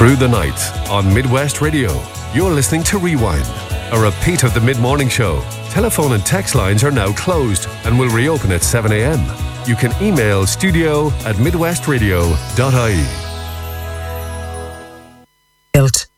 through the night on Midwest Radio. You're listening to Rewind, a repeat of the mid-morning show. Telephone and text lines are now closed and will reopen at 7 a.m. You can email studio@midwestradio.ie. Built